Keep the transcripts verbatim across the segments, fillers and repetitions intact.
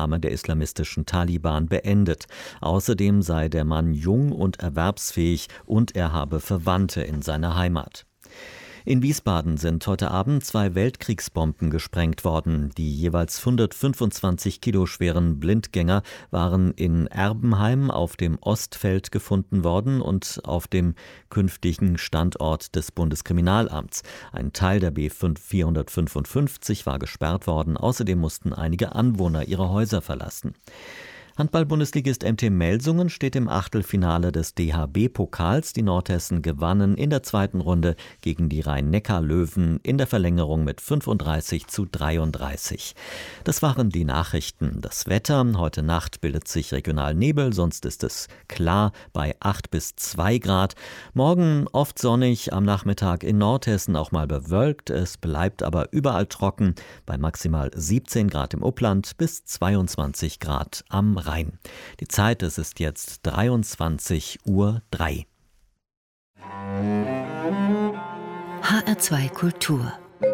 Machtübernahme der islamistischen Taliban beendet. Außerdem sei der Mann jung und erwerbsfähig und er habe Verwandte in seiner Heimat. In Wiesbaden sind heute Abend zwei Weltkriegsbomben gesprengt worden. Die jeweils hundertfünfundzwanzig Kilo schweren Blindgänger waren in Erbenheim auf dem Ostfeld gefunden worden und auf dem künftigen Standort des Bundeskriminalamts. Ein Teil der B vierhundertfünfundfünfzig war gesperrt worden. Außerdem mussten einige Anwohner ihre Häuser verlassen. Handball-Bundesligist M T Melsungen steht im Achtelfinale des D H B-Pokals. Die Nordhessen gewannen in der zweiten Runde gegen die Rhein-Neckar-Löwen in der Verlängerung mit fünfunddreißig zu dreiunddreißig. Das waren die Nachrichten. Das Wetter: Heute Nacht bildet sich regional Nebel, sonst ist es klar bei acht bis zwei Grad. Morgen oft sonnig, am Nachmittag in Nordhessen auch mal bewölkt. Es bleibt aber überall trocken bei maximal siebzehn Grad im Upland bis zweiundzwanzig Grad am Rhein. Die Zeit, es ist jetzt dreiundzwanzig Uhr drei. H R zwei Kultur.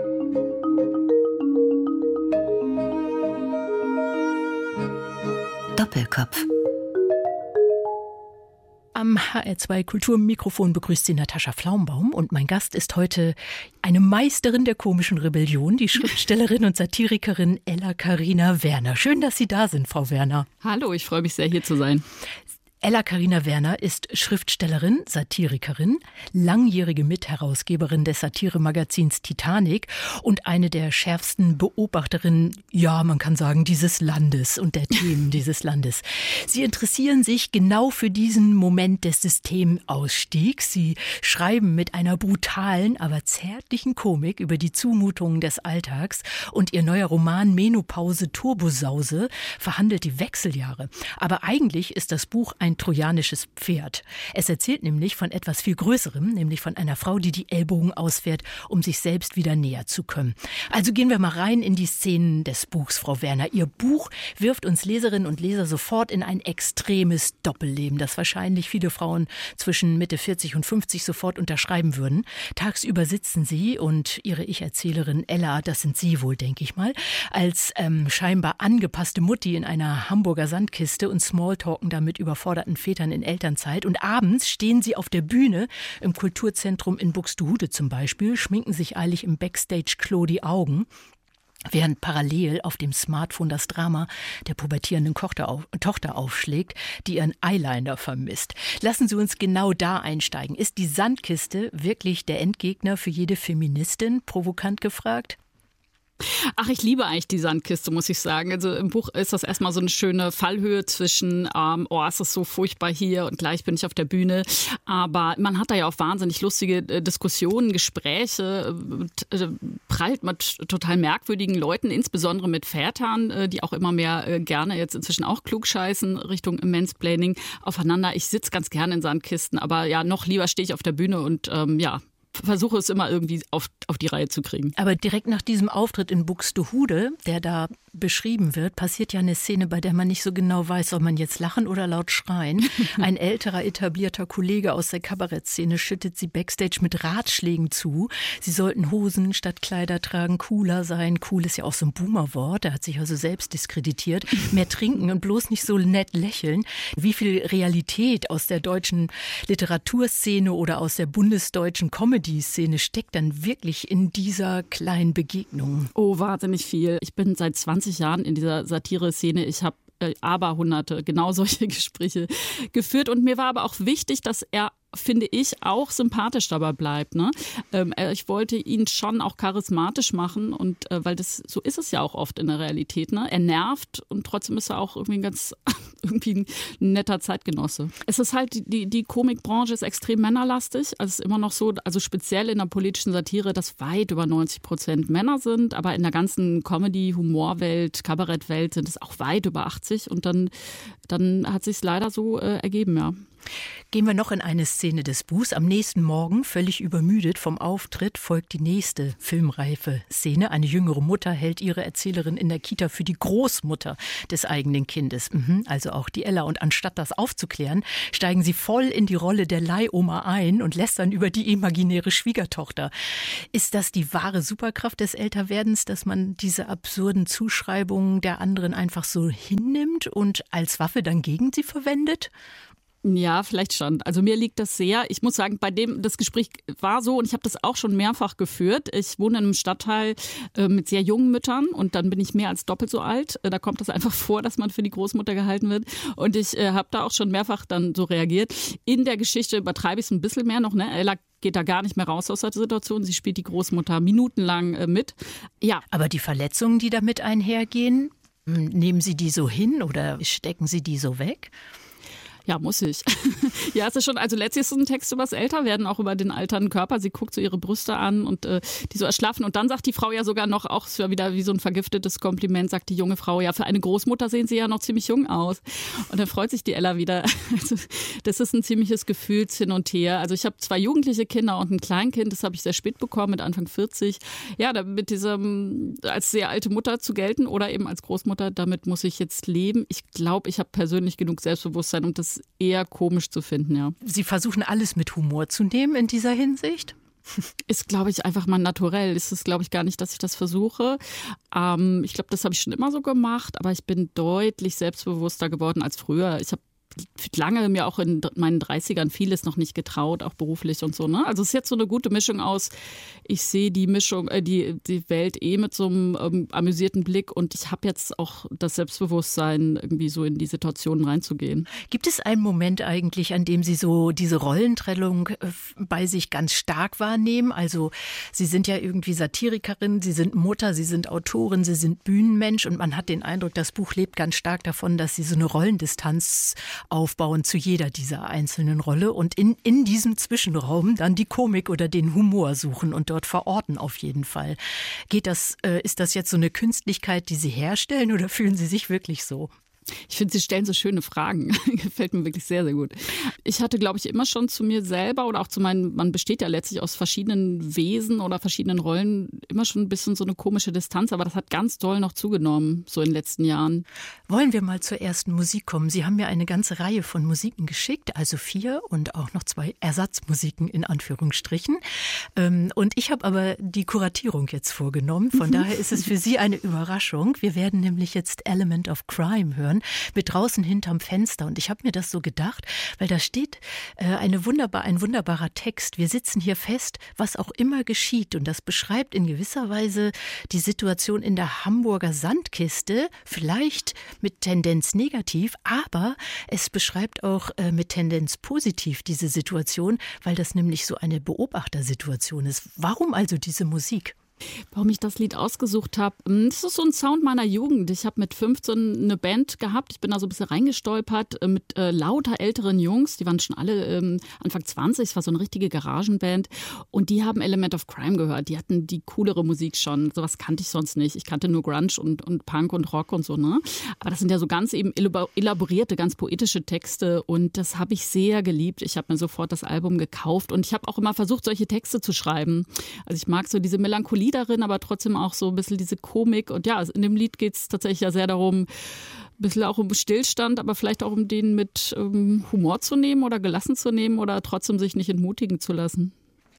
Doppelkopf. Am H R zwei Kulturmikrofon begrüßt sie Natascha Flaumbaum und mein Gast ist heute eine Meisterin der komischen Rebellion, die Schriftstellerin und Satirikerin Ella Carina Werner. Schön, dass Sie da sind, Frau Werner. Hallo, ich freue mich sehr, hier zu sein. Ella Carina Werner ist Schriftstellerin, Satirikerin, langjährige Mitherausgeberin des Satiremagazins Titanic und eine der schärfsten Beobachterinnen, ja, man kann sagen, dieses Landes und der Themen dieses Landes. Sie interessieren sich genau für diesen Moment des Systemausstiegs. Sie schreiben mit einer brutalen, aber zärtlichen Komik über die Zumutungen des Alltags und ihr neuer Roman Menopause Turbosause verhandelt die Wechseljahre. Aber eigentlich ist das Buch ein ein trojanisches Pferd. Es erzählt nämlich von etwas viel Größerem, nämlich von einer Frau, die die Ellbogen ausfährt, um sich selbst wieder näher zu kommen. Also gehen wir mal rein in die Szenen des Buchs, Frau Werner. Ihr Buch wirft uns Leserinnen und Leser sofort in ein extremes Doppelleben, das wahrscheinlich viele Frauen zwischen Mitte vierzig und fünfzig sofort unterschreiben würden. Tagsüber sitzen Sie und Ihre Ich-Erzählerin Ella, das sind Sie wohl, denke ich mal, als ähm, scheinbar angepasste Mutti in einer Hamburger Sandkiste und Smalltalken damit überfordert Vätern in Elternzeit. Und abends stehen sie auf der Bühne im Kulturzentrum in Buxtehude zum Beispiel, schminken sich eilig im Backstage-Klo die Augen, während parallel auf dem Smartphone das Drama der pubertierenden Tochter, auf, Tochter aufschlägt, die ihren Eyeliner vermisst. Lassen Sie uns genau da einsteigen. Ist die Sandkiste wirklich der Endgegner für jede Feministin? Provokant gefragt. Ach, ich liebe eigentlich die Sandkiste, muss ich sagen. Also im Buch ist das erstmal so eine schöne Fallhöhe zwischen, ähm, oh, es ist so furchtbar hier und gleich bin ich auf der Bühne. Aber man hat da ja auch wahnsinnig lustige äh, Diskussionen, Gespräche, äh, prallt mit total merkwürdigen Leuten, insbesondere mit Vätern, äh, die auch immer mehr äh, gerne jetzt inzwischen auch klugscheißen Richtung Mansplaining aufeinander. Ich sitze ganz gerne in Sandkisten, aber ja, noch lieber stehe ich auf der Bühne und ähm, ja, versuche es immer irgendwie auf, auf die Reihe zu kriegen. Aber direkt nach diesem Auftritt in Buxtehude, der da beschrieben wird, passiert ja eine Szene, bei der man nicht so genau weiß, soll man jetzt lachen oder laut schreien. Ein älterer, etablierter Kollege aus der Kabarettszene schüttet sie backstage mit Ratschlägen zu. Sie sollten Hosen statt Kleider tragen, cooler sein. Cool ist ja auch so ein Boomer-Wort. Er hat sich also selbst diskreditiert. Mehr trinken und bloß nicht so nett lächeln. Wie viel Realität aus der deutschen Literaturszene oder aus der bundesdeutschen Comedy-Szene steckt dann wirklich in dieser kleinen Begegnung? Oh, wahnsinnig viel. Ich bin seit zwanzig Jahren in dieser Satire-Szene. Ich habe äh, aber hunderte genau solche Gespräche geführt. Und mir war aber auch wichtig, dass er, finde ich, auch sympathisch dabei bleibt. Ne? Ähm, ich wollte ihn schon auch charismatisch machen und äh, weil das so ist es ja auch oft in der Realität. Ne? Er nervt und trotzdem ist er auch irgendwie ein ganz irgendwie ein netter Zeitgenosse. Es ist halt, die, die Komikbranche ist extrem männerlastig. Also es ist immer noch so, also speziell in der politischen Satire, dass weit über neunzig Prozent Männer sind, aber in der ganzen Comedy, Humorwelt, Kabarettwelt sind es auch weit über achtzig und dann, dann hat sich es leider so äh, ergeben, ja. Gehen wir noch in eine Szene des Buchs. Am nächsten Morgen, völlig übermüdet vom Auftritt, folgt die nächste filmreife Szene. Eine jüngere Mutter hält ihre Erzählerin in der Kita für die Großmutter des eigenen Kindes. Mhm, also auch die Ella. Und anstatt das aufzuklären, steigen sie voll in die Rolle der Leihoma ein und lästern über die imaginäre Schwiegertochter. Ist das die wahre Superkraft des Älterwerdens, dass man diese absurden Zuschreibungen der anderen einfach so hinnimmt und als Waffe dann gegen sie verwendet? Ja, vielleicht schon. Also mir liegt das sehr. Ich muss sagen, bei dem, das Gespräch war so und ich habe das auch schon mehrfach geführt. Ich wohne in einem Stadtteil äh, mit sehr jungen Müttern und dann bin ich mehr als doppelt so alt. Äh, da kommt das einfach vor, dass man für die Großmutter gehalten wird. Und ich äh, habe da auch schon mehrfach dann so reagiert. In der Geschichte übertreibe ich es ein bisschen mehr noch, ne? Ella geht da gar nicht mehr raus aus der Situation. Sie spielt die Großmutter minutenlang äh, mit. Ja. Aber die Verletzungen, die damit einhergehen, nehmen Sie die so hin oder stecken Sie die so weg? Ja, muss ich. Ja, es ist schon, also letztlich ist es ein Text über das Älterwerden, auch über den alternden Körper. Sie guckt so ihre Brüste an und äh, die so erschlaffen. Und dann sagt die Frau ja sogar noch, auch es war wieder wie so ein vergiftetes Kompliment, sagt die junge Frau, ja, für eine Großmutter sehen Sie ja noch ziemlich jung aus. Und dann freut sich die Ella wieder. Also, das ist ein ziemliches Gefühls hin und her. Also ich habe zwei jugendliche Kinder und ein Kleinkind, das habe ich sehr spät bekommen, mit Anfang vierzig. Ja, mit diesem, als sehr alte Mutter zu gelten oder eben als Großmutter, damit muss ich jetzt leben. Ich glaube, ich habe persönlich genug Selbstbewusstsein, um das eher komisch zu finden, ja. Sie versuchen alles mit Humor zu nehmen in dieser Hinsicht? Ist, glaube ich, einfach mal naturell. Ist es, glaube ich, gar nicht, dass ich das versuche. Ähm, ich glaube, das habe ich schon immer so gemacht, aber ich bin deutlich selbstbewusster geworden als früher. Ich habe lange mir auch in meinen dreißigern vieles noch nicht getraut, auch beruflich und so. Ne? Also es ist jetzt so eine gute Mischung aus, ich sehe die Mischung, äh, die, die Welt eh mit so einem ähm, amüsierten Blick und ich habe jetzt auch das Selbstbewusstsein, irgendwie so in die Situationen reinzugehen. Gibt es einen Moment eigentlich, an dem Sie so diese Rollentrennung bei sich ganz stark wahrnehmen? Also Sie sind ja irgendwie Satirikerin, Sie sind Mutter, Sie sind Autorin, Sie sind Bühnenmensch und man hat den Eindruck, das Buch lebt ganz stark davon, dass Sie so eine Rollendistanz aufbauen zu jeder dieser einzelnen Rolle und in, in diesem Zwischenraum dann die Komik oder den Humor suchen und dort verorten auf jeden Fall. Geht das, äh, ist das jetzt so eine Künstlichkeit, die Sie herstellen oder fühlen Sie sich wirklich so? Ich finde, Sie stellen so schöne Fragen. Gefällt mir wirklich sehr, sehr gut. Ich hatte, glaube ich, immer schon zu mir selber oder auch zu meinen, man besteht ja letztlich aus verschiedenen Wesen oder verschiedenen Rollen, immer schon ein bisschen so eine komische Distanz, aber das hat ganz doll noch zugenommen, so in den letzten Jahren. Wollen wir mal zur ersten Musik kommen? Sie haben mir eine ganze Reihe von Musiken geschickt, also vier und auch noch zwei Ersatzmusiken in Anführungsstrichen. Und ich habe aber die Kuratierung jetzt vorgenommen, von daher ist es für Sie eine Überraschung. Wir werden nämlich jetzt Element of Crime hören, mit draußen hinterm Fenster. Und ich habe mir das so gedacht, weil da steht äh, eine wunderbar, ein wunderbarer Text. Wir sitzen hier fest, was auch immer geschieht. Und das beschreibt in gewisser Weise die Situation in der Hamburger Sandkiste, vielleicht mit Tendenz negativ, aber es beschreibt auch äh, mit Tendenz positiv diese Situation, weil das nämlich so eine Beobachtersituation ist. Warum also diese Musik? Warum ich das Lied ausgesucht habe, das ist so ein Sound meiner Jugend. Ich habe mit fünfzehn eine Band gehabt, ich bin da so ein bisschen reingestolpert mit äh, lauter älteren Jungs, die waren schon alle ähm, Anfang zwanzig, es war so eine richtige Garagenband und die haben Element of Crime gehört, die hatten die coolere Musik schon, sowas kannte ich sonst nicht. Ich kannte nur Grunge und, und Punk und Rock und so, ne? Aber das sind ja so ganz eben elaborierte, ganz poetische Texte und das habe ich sehr geliebt. Ich habe mir sofort das Album gekauft und ich habe auch immer versucht, solche Texte zu schreiben. Also ich mag so diese Melancholie darin, aber trotzdem auch so ein bisschen diese Komik. Und ja, in dem Lied geht es tatsächlich ja sehr darum, ein bisschen auch um Stillstand, aber vielleicht auch um den mit ähm, Humor zu nehmen oder gelassen zu nehmen oder trotzdem sich nicht entmutigen zu lassen.